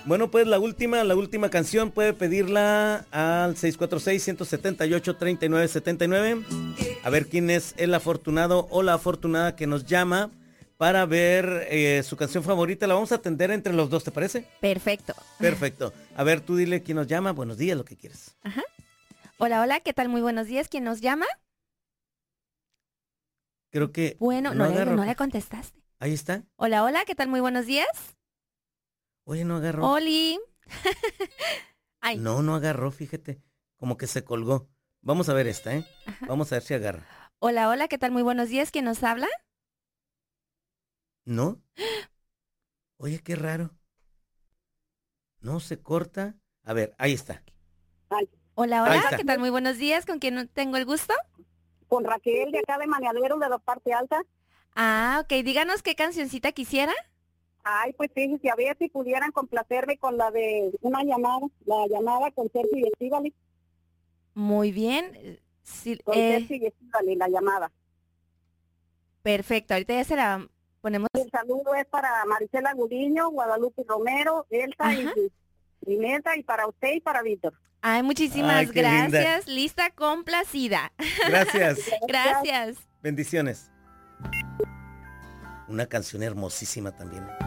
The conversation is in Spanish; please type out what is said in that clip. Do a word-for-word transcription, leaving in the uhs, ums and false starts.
Bueno, pues la última, la última canción puede pedirla al seis cuatro seis, uno siete ocho, tres nueve siete nueve. A ver quién es el afortunado o la afortunada que nos llama para ver eh, su canción favorita. La vamos a atender entre los dos, ¿te parece? Perfecto. Perfecto. A ver, tú dile quién nos llama. Buenos días, lo que quieres. Ajá. Hola, hola, ¿qué tal? Muy buenos días. ¿Quién nos llama? Creo que... Bueno, no, le, agarro. no le contestaste. Ahí está. Hola, hola, ¿qué tal? Muy buenos días. Oye, no agarró. Oli. Ay. No, no agarró, fíjate. Como que se colgó. Vamos a ver esta, ¿eh? Ajá. Vamos a ver si agarra. Hola, hola, ¿qué tal? Muy buenos días. ¿Quién nos habla? ¿No? Oye, qué raro. No se corta. A ver, ahí está. Ay, Hola, Ahí hola, está. ¿qué tal? Muy buenos días. ¿Con quién tengo el gusto? con Raquel de acá de Maneadero, de la parte alta. Ah, ok. Díganos qué cancioncita quisiera. Ay, pues sí, si a ver si pudieran complacerme con la de una llamada, la llamada con Sergio y Estíbaliz. Muy bien. Sí, Con eh, Sergio y Estíbaliz, la llamada. perfecto. Ahorita ya se la ponemos. El saludo es para Maricela Gudiño, Guadalupe Romero, Elsa Ajá. y, y Neta, y para usted y para Víctor. Ay, muchísimas Ay, qué linda. gracias. Lista, complacida. Gracias. Gracias. Bendiciones. Una canción hermosísima también.